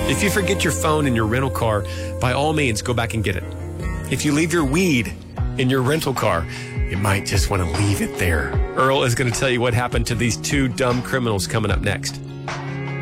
If you forget your phone in your rental car, by all means, go back and get it. If you leave your weed in your rental car, you might just want to leave it there. Earl is going to tell you what happened to these two dumb criminals coming up next.